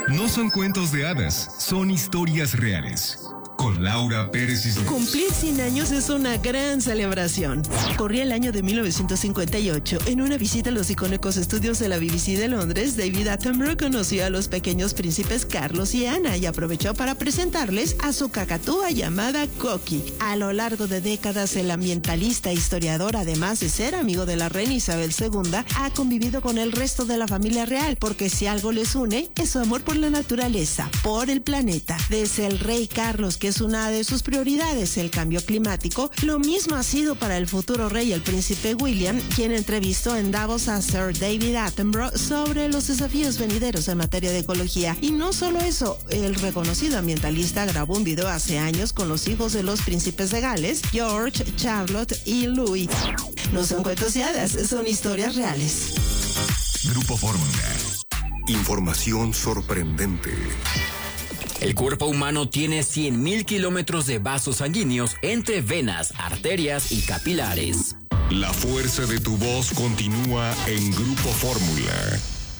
No son cuentos de hadas, son historias reales. Con Laura Pérez Cisneros. Cumplir 100 años es una gran celebración. Corría el año de 1958. En una visita a los icónicos estudios de la BBC de Londres, David Attenborough conoció a los pequeños príncipes Carlos y Ana y aprovechó para presentarles a su cacatúa llamada Coqui. A lo largo de décadas, el ambientalista e historiador, además de ser amigo de la reina Isabel II, ha convivido con el resto de la familia real, porque si algo les une, es su amor por la naturaleza, por el planeta. Desde el rey Carlos, que es una de sus prioridades, el cambio climático, lo mismo ha sido para el futuro rey, el príncipe William, quien entrevistó en Davos a Sir David Attenborough sobre los desafíos venideros en materia de ecología. Y no solo eso, el reconocido ambientalista grabó un video hace años con los hijos de los príncipes de Gales, George, Charlotte y Louis. No son cuentos de hadas, son historias reales. Grupo Fórmula. Información sorprendente. El cuerpo humano tiene 100.000 kilómetros de vasos sanguíneos entre venas, arterias y capilares. La fuerza de tu voz continúa en Grupo Fórmula.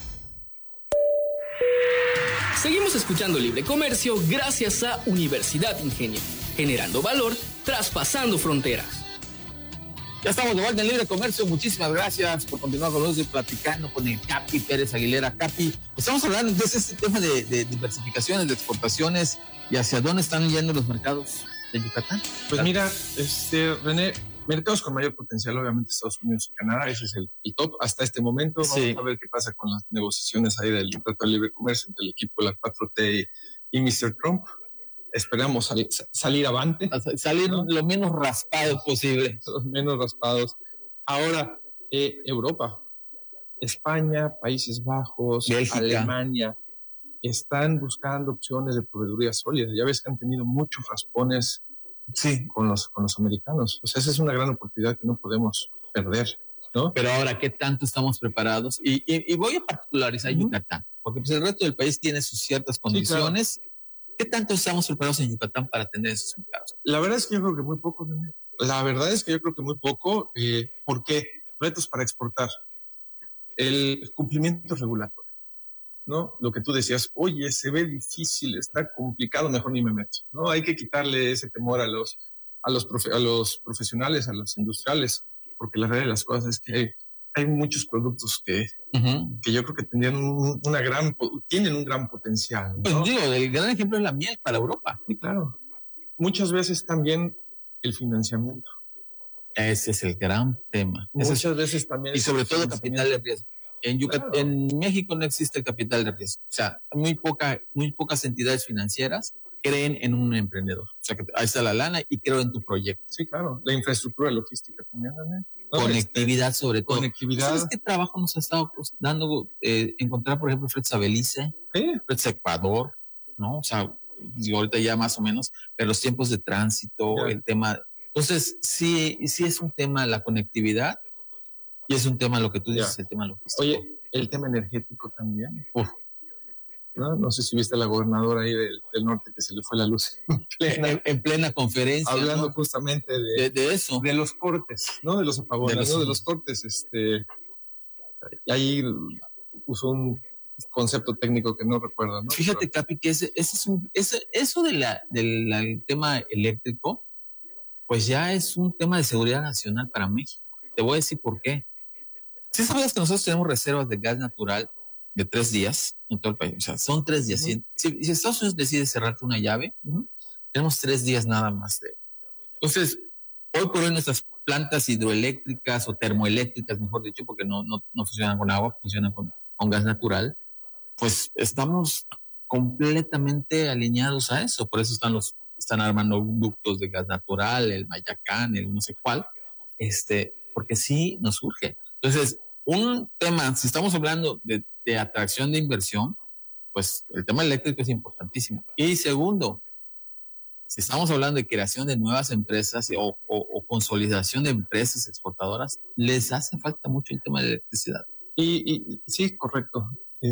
Seguimos escuchando Libre Comercio gracias a Universidad Ingenio, generando valor, traspasando fronteras. Ya estamos de vuelta en Libre Comercio. Muchísimas gracias por continuar con nosotros y platicando con el Capi Pérez Aguilera. Capi, estamos hablando entonces de este tema de diversificaciones, de exportaciones y hacia dónde están yendo los mercados de Yucatán. Pues mira, René, mercados con mayor potencial, obviamente Estados Unidos y Canadá, ese es el top hasta este momento. Vamos a ver qué pasa con las negociaciones ahí del Tratado de Libre Comercio entre el equipo de la 4T y Mr. Trump. Esperamos salir avante. Salir, ¿no?, lo menos raspado posible. Los menos raspados. Ahora, Europa, España, Países Bajos, Bélgica, Alemania, están buscando opciones de proveeduría sólida. Ya ves que han tenido muchos raspones con los americanos. O sea, esa es una gran oportunidad que no podemos perder, ¿no? Pero ahora, ¿qué tanto estamos preparados? Y voy a particularizar Yucatán, porque pues el resto del país tiene sus ciertas condiciones. Sí, claro. ¿Qué tanto estamos preparados en Yucatán para atender esos mercados? La verdad es que yo creo que muy poco. ¿Por qué? Retos para exportar. El cumplimiento regulatorio, ¿no? Lo que tú decías, oye, se ve difícil, está complicado, mejor ni me meto, ¿no? Hay que quitarle ese temor a los profesionales, a los industriales, porque la realidad de las cosas es que hay muchos productos que yo creo que tienen un gran potencial, ¿no? Pues digo, el gran ejemplo es la miel para Europa. Sí, claro. Muchas veces también el financiamiento. Ese es el gran tema. Muchas veces también. Y sobre todo capital de riesgo. En Yucatán, claro. En México no existe el capital de riesgo. O sea, muy pocas entidades financieras creen en un emprendedor. O sea, que ahí está la lana y creo en tu proyecto. Sí, claro. La infraestructura logística también, ¿no? Conectividad sobre todo. Conectividad. ¿Sabes qué trabajo nos ha estado dando encontrar, por ejemplo, Freds a Belice, Freds a Ecuador, ¿no? O sea, digo, ahorita ya más o menos, pero los tiempos de tránsito, el tema. Entonces, sí es un tema la conectividad y es un tema lo que tú dices, el tema logístico. Oye, el tema energético también. No sé si viste a la gobernadora ahí del norte que se le fue la luz en plena conferencia, hablando, ¿no?, justamente de eso, de los cortes, no de los apagones, de los cortes. Ahí usó un concepto técnico que no recuerdo, ¿no? Fíjate, Capi, que eso del tema eléctrico, pues ya es un tema de seguridad nacional para México. Te voy a decir por qué. ¿Sí sabías que nosotros tenemos reservas de gas natural de 3 días en todo el país? O sea, son 3 días. Si Estados Unidos decide cerrarte una llave, tenemos 3 días nada más. Entonces, hoy por hoy nuestras plantas hidroeléctricas o termoeléctricas, mejor dicho, porque no funcionan con agua, funcionan con gas natural, pues estamos completamente alineados a eso. Por eso están armando ductos de gas natural, el Mayacán, el no sé cuál, porque sí nos surge. Entonces, un tema, si estamos hablando de atracción de inversión, pues el tema eléctrico es importantísimo. Y segundo, si estamos hablando de creación de nuevas empresas o consolidación de empresas exportadoras, les hace falta mucho el tema de electricidad. Y sí, correcto.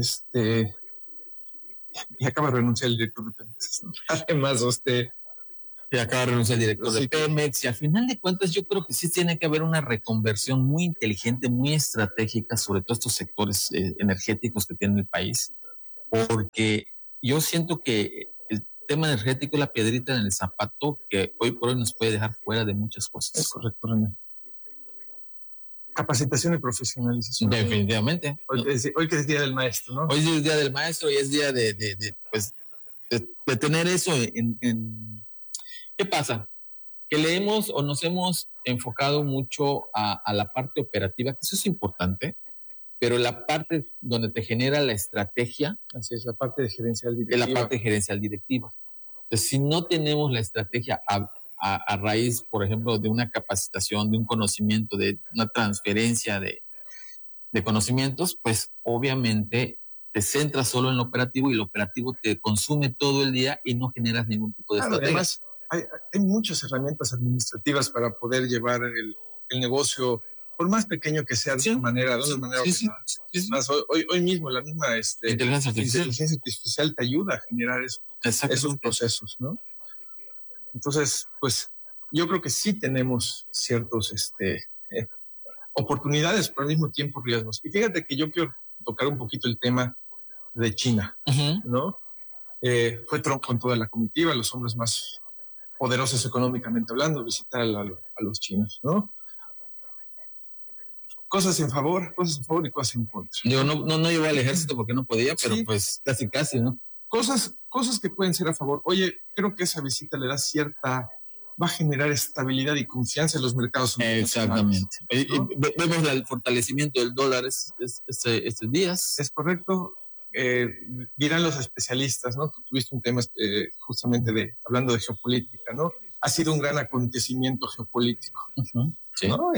Y acaba de renunciar el director de Pemex. Además, y acaba de renunciar el director de Pemex. Y al final de cuentas, yo creo que sí tiene que haber una reconversión muy inteligente, muy estratégica sobre todos estos sectores energéticos que tiene el país. Porque yo siento que el tema energético es la piedrita en el zapato que hoy por hoy nos puede dejar fuera de muchas cosas. Es correcto, René. Capacitación y profesionalización. Definitivamente. Hoy que es Día del Maestro, ¿no? Hoy es Día del Maestro y es día de tener eso ¿Qué pasa? Que leemos o nos hemos enfocado mucho a la parte operativa, que eso es importante, pero la parte donde te genera la estrategia. Así es, la parte de gerencial directiva. Es la parte gerencial directiva. Entonces, si no tenemos la estrategia a raíz, por ejemplo, de una capacitación, de un conocimiento, de una transferencia de conocimientos, pues obviamente te centras solo en lo operativo y lo operativo te consume todo el día y no generas ningún tipo de estrategia. Además, hay muchas herramientas administrativas para poder llevar el negocio, por más pequeño que sea, de esta manera, de una manera más, hoy mismo la misma inteligencia artificial te ayuda a generar esos procesos, ¿no? Entonces, pues yo creo que sí tenemos ciertos oportunidades, pero al mismo tiempo riesgos. Y fíjate que yo quiero tocar un poquito el tema de China, ¿no? Fue Trump con toda la comitiva, los hombres más poderosos económicamente hablando, visitar a los chinos, ¿no? Cosas en favor y cosas en contra. Yo no llevé al ejército porque no podía, pero sí, pues casi, ¿no? Cosas que pueden ser a favor. Oye, creo que esa visita le da va a generar estabilidad y confianza en los mercados. Exactamente. ¿No? Vemos el fortalecimiento del dólar estos días. Es correcto. Dirán los especialistas, ¿no? Tú tuviste un tema justamente hablando de geopolítica, ¿no? Ha sido un gran acontecimiento geopolítico, sí. ¿no?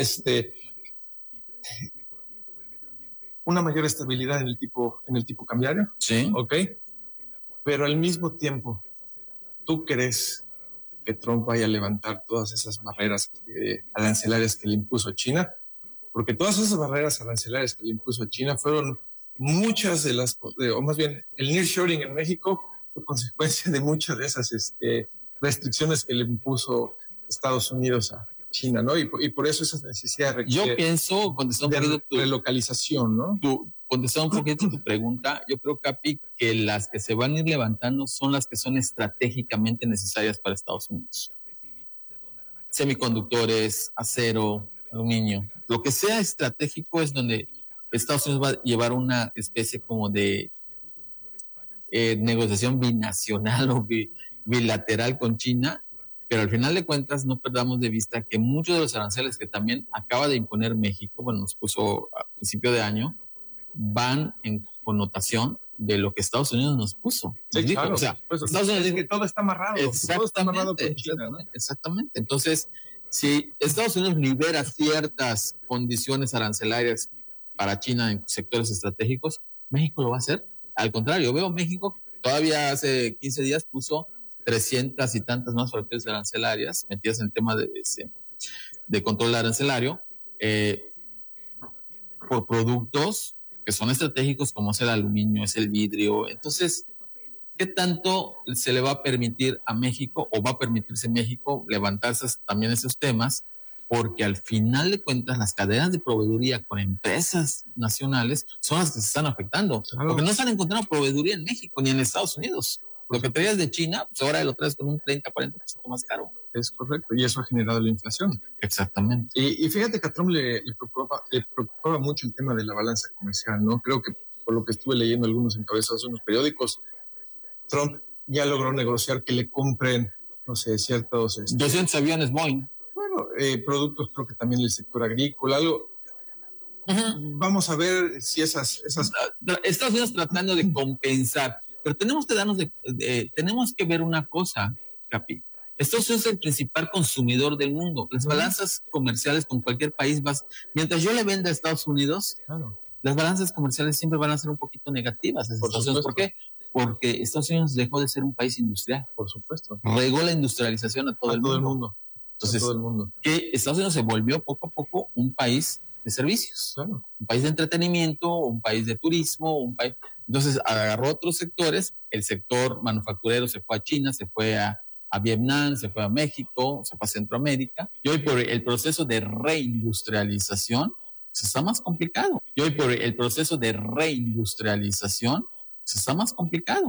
Una mayor estabilidad en el tipo cambiario, sí, ¿ok? Pero al mismo tiempo, ¿tú crees que Trump vaya a levantar todas esas barreras arancelarias que le impuso a China? Porque todas esas barreras arancelarias que le impuso a China fueron muchas de las, o más bien el nearshoring en México fue consecuencia de muchas de esas restricciones que le impuso Estados Unidos a China, ¿no? Y por eso esa necesidad yo pienso, de relocalización, ¿no? Contestando un poquito tu pregunta, yo creo, Capi, que las que se van a ir levantando son las que son estratégicamente necesarias para Estados Unidos. Semiconductores, acero, aluminio, lo que sea estratégico es donde Estados Unidos va a llevar una especie como de negociación binacional o bilateral con China, pero al final de cuentas no perdamos de vista que muchos de los aranceles que también acaba de imponer México, bueno, nos puso a principio de año, van en connotación de lo que Estados Unidos nos puso. Sí, claro. O sea, pues, Estados Unidos dice que todo está amarrado. Todo está amarrado con China, ¿no? Exactamente. Entonces, si Estados Unidos libera ciertas condiciones arancelarias para China en sectores estratégicos, México lo va a hacer. Al contrario, veo México, todavía hace 15 días puso 300 y tantas más fronteras arancelarias metidas en el tema de control arancelario por productos que son estratégicos como es el aluminio, es el vidrio. Entonces, ¿qué tanto se le va a permitir a México o va a permitirse México levantarse también esos temas? Porque al final de cuentas las cadenas de proveeduría con empresas nacionales son las que se están afectando. Claro. Porque no se han encontrado proveeduría en México ni en Estados Unidos. Lo que traías de China, pues ahora lo traes con un 30-40% más caro. Es correcto, y eso ha generado la inflación. Exactamente. Y fíjate que a Trump le preocupaba mucho el tema de la balanza comercial, ¿no? Creo que por lo que estuve leyendo algunos encabezados de unos periódicos, Trump ya logró negociar que le compren, no sé, ciertos... 200 aviones Boeing. Bueno, productos creo que también el sector agrícola, algo... Vamos a ver si esas... Estados Unidos tratando de compensar, pero tenemos que ver una cosa, Capi. Estados Unidos es el principal consumidor del mundo. Las balanzas comerciales con cualquier país, mientras yo le venda a Estados Unidos, claro, las balanzas comerciales siempre van a ser un poquito negativas. ¿Por qué? Porque Estados Unidos dejó de ser un país industrial. Por supuesto. Regó la industrialización a todo el mundo. Entonces, todo el mundo. Que Estados Unidos se volvió poco a poco un país de servicios, claro, un país de entretenimiento, un país de turismo, un país... Entonces agarró otros sectores, el sector manufacturero se fue a China, se fue a Vietnam, se fue a México, se fue a Centroamérica, y hoy por el proceso de reindustrialización se está más complicado.